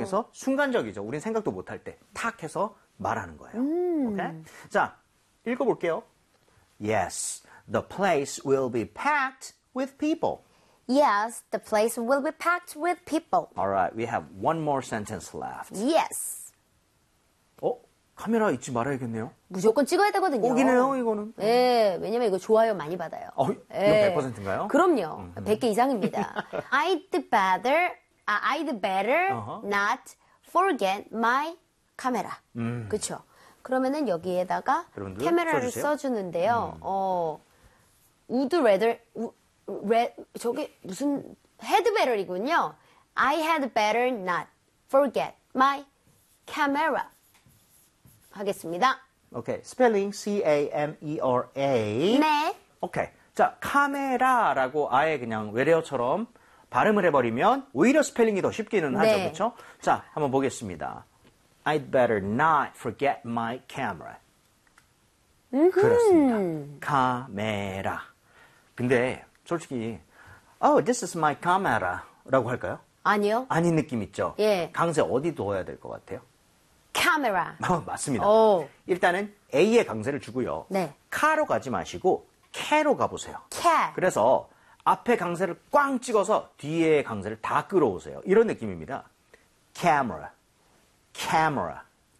해서 순간적이죠. 우린 생각도 못할 때 탁 해서 말하는 거예요. 오케이? 자, 읽어볼게요. Yes, the place will be packed with people. Yes, the place will be packed with people. All right, we have one more sentence left. Yes. 카메라 잊지 말아야겠네요. 무조건 찍어야 되거든요. 꼭이네요, 이거는. 네, 왜냐면 이거 좋아요 많이 받아요. 이거 100%인가요? 그럼요. 100개 이상입니다. I'd better not forget my camera. 그렇죠. 그러면은 여기에다가 카메라를 써주는데요. would rather, 저게 무슨 had better이군요. I had better not forget my camera. 하겠습니다. 오케이, 스펠링 C-A-M-E-R-A. 네. 오케이. 자, 카메라라고 아예 그냥 외래어처럼 발음을 해버리면 오히려 스펠링이 더 쉽기는 하죠. 네. 그렇죠? 자, 한번 보겠습니다. I'd better not forget my camera. 그렇습니다. 카메라. 근데 솔직히 this is my camera 라고 할까요? 아니요. 아닌 느낌 있죠? 예. 강세 어디 둬야 될 것 같아요? 카메라. 맞습니다. 오. 일단은 A에 강세를 주고요. 네. 카로 가지 마시고 캐로 가보세요. 캐. 그래서 앞에 강세를 꽝 찍어서 뒤에 강세를 다 끌어오세요. 이런 느낌입니다. Camera, camera.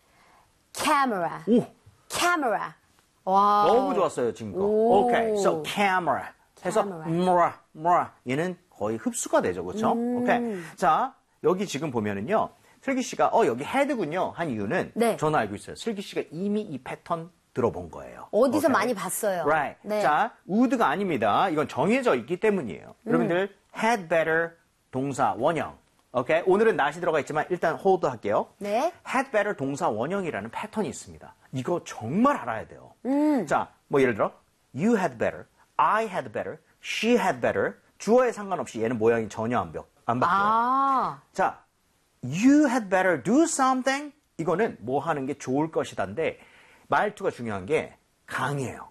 Camera. 오, Camera. 와. 너무 좋았어요 지금 거. 오케이, so camera 해서 뭐라 얘는 거의 흡수가 되죠, 그렇죠? 오케이. 자, 여기 지금 보면은요. 슬기 씨가 여기 헤드군요 한 이유는 네. 저는 알고 있어요. 슬기 씨가 이미 이 패턴 들어본 거예요. 어디서 오케이? 많이 봤어요. Right. 네. 자, would가 아닙니다. 이건 정해져 있기 때문이에요. 여러분들 had better 동사 원형. 오케이? 오늘은 not이 들어가 있지만 일단 hold 할게요. 네. had better 동사 원형이라는 패턴이 있습니다. 이거 정말 알아야 돼요. 자, 뭐 예를 들어 you had better, I had better, she had better. 주어에 상관없이 얘는 모양이 전혀 안 바뀌어요. 아. 자, you had better do something. 이거는 뭐 하는 게 좋을 것이다인데 말투가 중요한 게 강해요.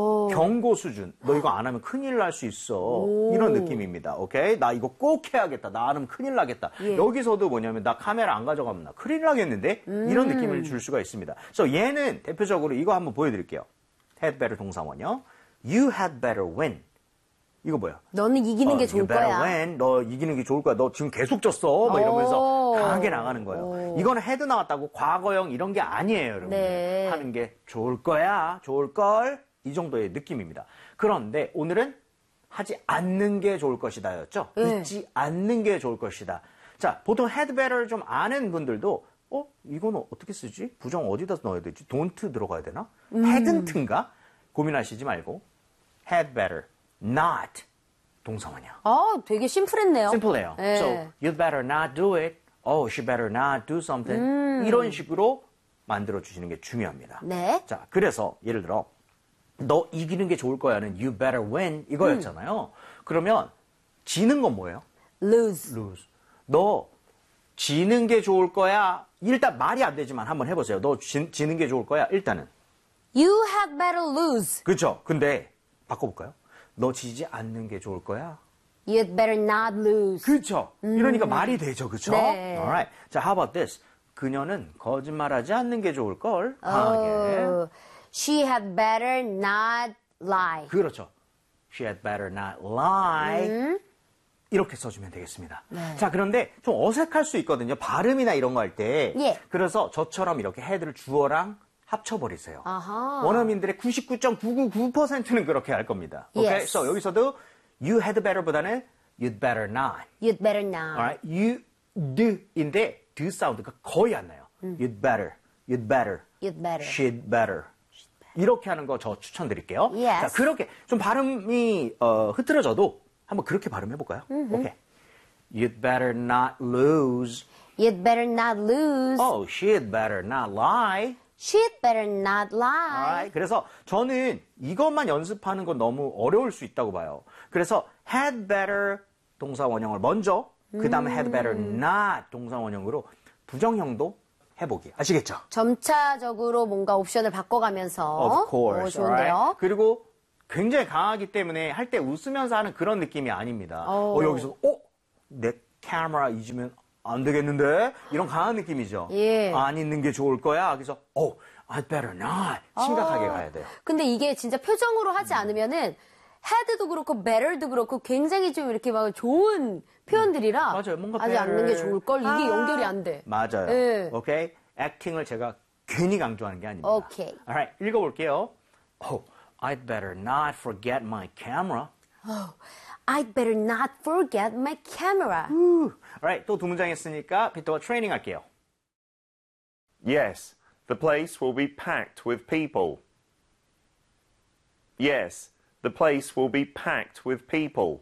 경고 수준. 너 이거 안 하면 큰일 날 수 있어. 이런 느낌입니다. 오케이? 나 이거 꼭 해야겠다. 나 안 하면 큰일 나겠다. 예. 여기서도 뭐냐면 나 카메라 안 가져가면 나 큰일 나겠는데? 이런 느낌을 줄 수가 있습니다. 그래서 얘는 대표적으로 이거 한번 보여드릴게요. had better 동사원요. You had better win. 이거 뭐야? 너는 이기는 게 좋을 you better 거야. win. 너 이기는 게 좋을 거야. 너 지금 계속 졌어. 막 이러면서 강하게 나가는 거예요. 이거는 헤드 나왔다고 과거형 이런 게 아니에요, 여러분. 네. 하는 게 좋을 거야. 좋을 걸. 이 정도의 느낌입니다. 그런데 오늘은 하지 않는 게 좋을 것이다였죠. 네. 잊지 않는 게 좋을 것이다. 자, 보통 had better를 좀 아는 분들도 이거는 어떻게 쓰지? 부정 어디다 넣어야 되지? don't 들어가야 되나? hadn't인가? 고민하시지 말고 had better not 동사원이야. 되게 심플했네요. 심플해요. 네. So you'd better not do it. She better not do something. 이런 식으로 만들어 주시는 게 중요합니다. 네. 자, 그래서 예를 들어 너 이기는 게 좋을 거야는 you better win 이거였잖아요. 그러면 지는 건 뭐예요? lose. 너 지는 게 좋을 거야. 일단 말이 안 되지만 한번 해보세요. 너 지는 게 좋을 거야. 일단은. You had better lose. 그렇죠. 근데 바꿔볼까요? 너 지지 않는 게 좋을 거야. You'd better not lose. 그렇죠. 이러니까 말이 되죠. 그렇죠? 네. Alright. 자, how about this? 그녀는 거짓말하지 않는 게 좋을 걸. 강하게. She had better not lie. 그렇죠. She had better not lie. 이렇게 써주면 되겠습니다. 네. 자, 그런데 좀 어색할 수 있거든요. 발음이나 이런 거 할 때. 예. 그래서 저처럼 이렇게 헤드를 주어랑 합쳐버리세요. 아하. 원어민들의 99.999%는 그렇게 할 겁니다. 오케이? Yes. So 여기서도 you had better보다는 you'd better not. You'd better not. Alright? you'd인데 d 사운드가 거의 안 나요. you'd better, you'd better, You'd better. she'd better. 이렇게 하는 거 저 추천드릴게요. Yes. 자, 그렇게 좀 발음이 흐트러져도 한번 그렇게 발음해볼까요? 오케이. You'd better not lose. You'd better not lose. She'd better not lie. She'd better not lie. Alright. 그래서 저는 이것만 연습하는 건 너무 어려울 수 있다고 봐요. 그래서 had better 동사 원형을 먼저 그 다음에 had better not 동사 원형으로 부정형도 해보기. 아시겠죠? 점차적으로 뭔가 옵션을 바꿔가면서. Of course. 좋은데요? Alright. 그리고 굉장히 강하기 때문에 할 때 웃으면서 하는 그런 느낌이 아닙니다. 여기서 내 카메라 잊으면 안 되겠는데? 이런 강한 느낌이죠. 예. 안 있는 게 좋을 거야. 그래서 I'd better not. 심각하게 가야 돼요. 근데 이게 진짜 표정으로 하지 않으면은 had도 그렇고 better도 그렇고 굉장히 좀 이렇게 막 좋은 표현들이라 맞아요. 뭔가 하지 않는 게 좋을 걸. 이게 연결이 안 돼. 맞아요. 예. 오케이. 액팅을 제가 괜히 강조하는 게 아닙니다. 오케이. Alright, 읽어볼게요. I'd better not forget my camera. I'd better not forget my camera. Alright, 또 두 문장 했으니까 비터가 트레이닝 할게요. Yes, the place will be packed with people. Yes, the place will be packed with people.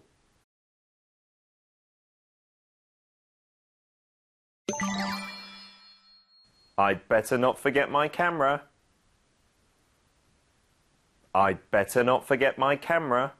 I'd better not forget my camera. I'd better not forget my camera.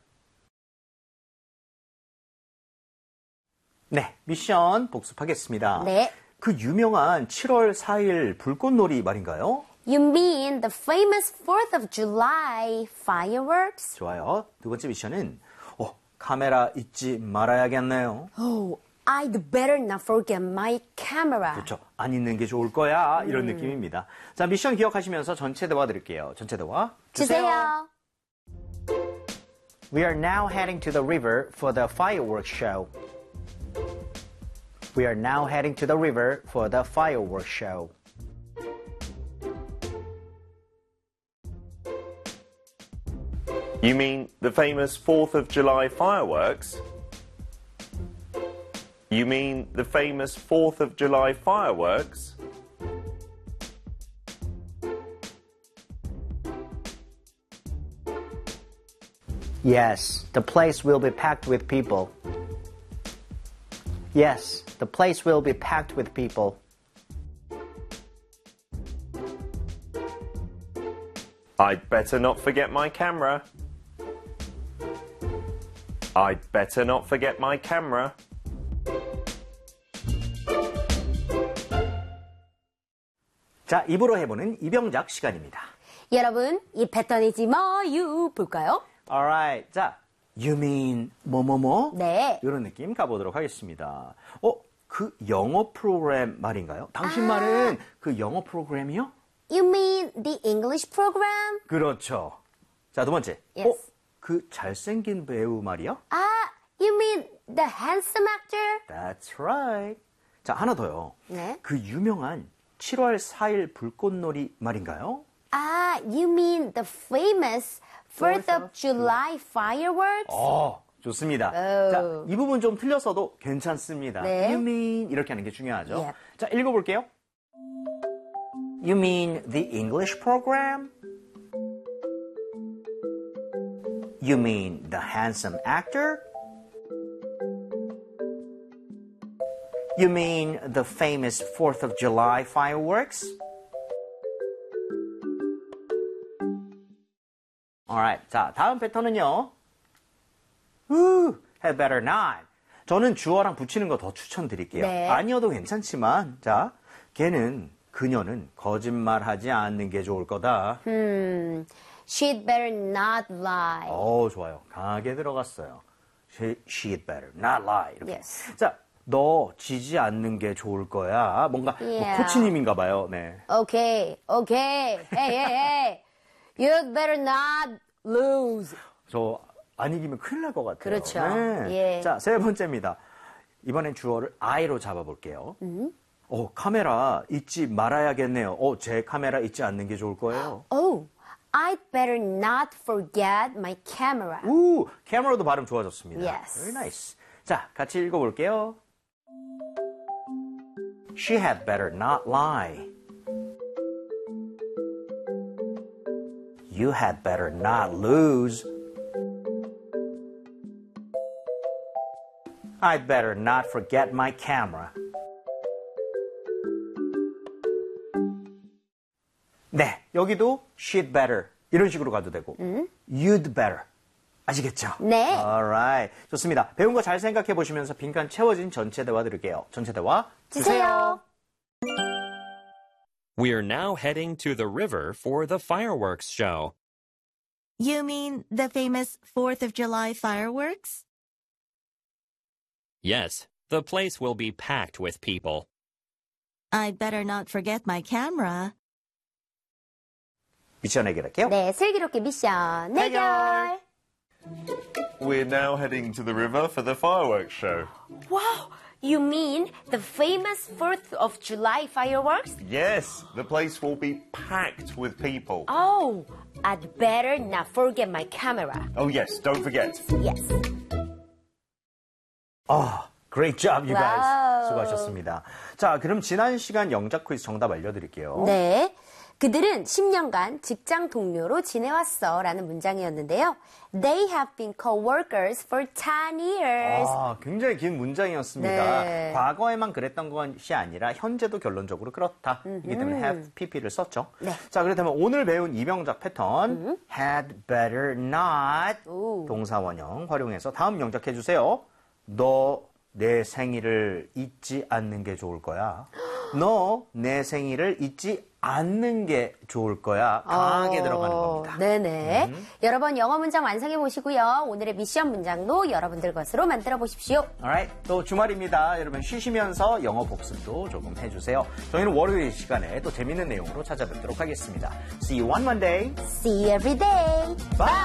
네, 미션 복습하겠습니다. 네. 그 유명한 7월 4일 불꽃놀이 말인가요? You mean the famous 4th of July fireworks? 좋아요. 두 번째 미션은 카메라 잊지 말아야겠네요. Oh, I'd better not forget my camera. 그렇죠. 안 있는 게 좋을 거야. 이런 느낌입니다. 자, 미션 기억하시면서 전체 대화 드릴게요. 전체 대화 주세요. We are now heading to the river for the fireworks show. We are now heading to the river for the fireworks show. You mean the famous 4th of July fireworks? You mean the famous 4th of July fireworks? Yes, the place will be packed with people. Yes, the place will be packed with people. I'd better not forget my camera. I'd better not forget my camera. 자, 입으로 해보는 이병작 시간입니다. 여러분, 이 패턴이지 뭐유 볼까요? Alright, 자, you mean 뭐뭐뭐? 네. 이런 느낌 가보도록 하겠습니다. 그 영어 프로그램 말인가요? 당신 말은 그 영어 프로그램이요? You mean the English program? 그렇죠. 자, 두 번째. Yes. 그 잘생긴 배우 말이요? You mean the handsome actor? That's right. 자, 하나 더요. 네. 그 유명한 7월 4일 불꽃놀이 말인가요? You mean the famous 4th of July fireworks? 좋습니다. 자, 이 부분 좀 틀렸어도 괜찮습니다. 네. You mean 이렇게 하는 게 중요하죠. Yep. 자, 읽어볼게요. You mean the English program? You mean the handsome actor? You mean the famous 4th of July fireworks? Alright, 자, 다음 패턴은요. Had better not. 저는 주어랑 붙이는 거 더 추천드릴게요. 네. 아니어도 괜찮지만, 자, 그녀는 거짓말하지 않는 게 좋을 거다. She'd better not lie. 좋아요. 강하게 들어갔어요. She'd better not lie. 이렇게. Yes. 자, 너 지지 않는 게 좋을 거야. 뭔가 Yeah. 코치님인가 봐요. 네. Okay. Hey. You'd better not lose. 저 안 이기면 큰일 날 것 같아요. 그렇죠. 네. 예. 자, 세 번째입니다. 이번엔 주어를 I로 잡아볼게요. 카메라 잊지 말아야겠네요. 제 카메라 잊지 않는 게 좋을 거예요. Oh, I'd better not forget my camera. 카메라도 발음 좋아졌습니다. Yes. Very nice. 자, 같이 읽어볼게요. She had better not lie. You had better not lose. I'd better not forget my camera. 네, 여기도 she'd better 이런 식으로 가도 되고 you'd better 아시겠죠? 네. Alright, 좋습니다. 배운 거 잘 생각해 보시면서 빈칸 채워진 전체 대화 들을게요. 전체 대화 주세요. We're now heading to the river for the fireworks show. You mean the famous 4th of July fireworks? Yes, The place will be packed with people. I'd better not forget my camera. 미션 해결할게요. 네, 슬기롭게 미션 해결. We're now heading to the river for the fireworks show. Wow, you mean the famous 4th of July fireworks? Yes, the place will be packed with people. Oh, I'd better not forget my camera. Oh, yes, don't forget. Yes. Great job, you guys. 와우. 수고하셨습니다. 자, 그럼 지난 시간 영작 퀴즈 정답 알려드릴게요. 네. 그들은 10년간 직장 동료로 지내왔어 라는 문장이었는데요. They have been co-workers for 10 years. 굉장히 긴 문장이었습니다. 네. 과거에만 그랬던 것이 아니라 현재도 결론적으로 그렇다. 이기 때문에 have pp를 썼죠. 네. 자, 그렇다면 오늘 배운 이병작 패턴 had better not 동사 원형 활용해서 다음 영작해 주세요. 너 내 생일을 잊지 않는 게 좋을 거야. 너 내 생일을 잊지 않는 게 좋을 거야. 강하게 들어가는 겁니다. 네네. 여러분 영어 문장 완성해 보시고요. 오늘의 미션 문장도 여러분들 것으로 만들어 보십시오. Alright, 또 주말입니다. 여러분 쉬시면서 영어 복습도 조금 해주세요. 저희는 월요일 시간에 또 재밌는 내용으로 찾아뵙도록 하겠습니다. See you on Monday. See you every day. Bye.